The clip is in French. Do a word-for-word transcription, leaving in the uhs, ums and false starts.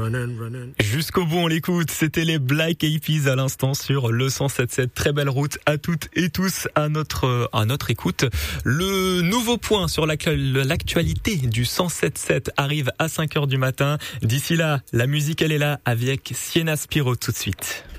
Jusqu'au bout on l'écoute, c'était les Black Eyed Peas à l'instant sur le cent sept sept. Très belle route à toutes et tous à notre à notre écoute. Le nouveau point sur l'actualité du cent sept sept arrive à cinq heures du matin. D'ici là, la musique elle est là avec Sienna Spiro tout de suite.